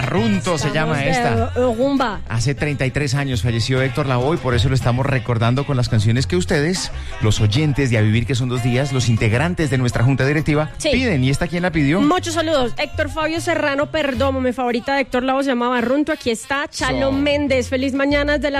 Barrunto se llama esta. Rumba. Hace 33 años falleció Héctor Lavoe y por eso lo estamos recordando con las canciones que ustedes, los oyentes de A Vivir que son 2 días, los integrantes de nuestra junta directiva, piden. ¿Y esta quién la pidió? Muchos saludos. Héctor Fabio Serrano Perdomo, mi favorita de Héctor Lavoe se llama Barrunto. Aquí está Chalo Méndez. Feliz mañana de la